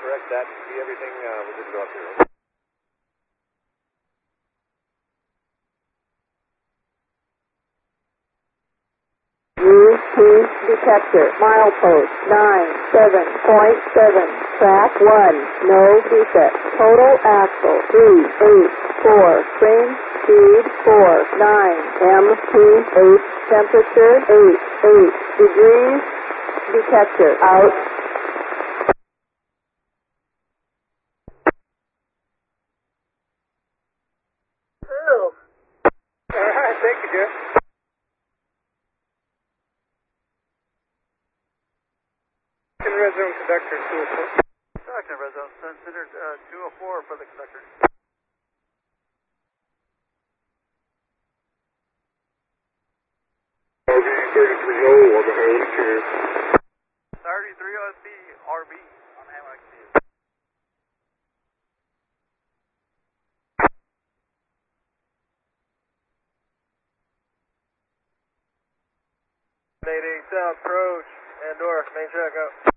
correct that. See everything, we're good to go up here. U2 detector, milepost 97.7, track 1, no defect, total axle 384, train speed 49, M28, temperature 88 degrees, detector out. Oh. Alright, thank you, Jeff. Red zone conductor 204. Second red zone, considered 204 for the conductor. RB 33O on the Hammock chair. 33 OSB RB on Hammock chair. Mayday South approach, and door, main track out.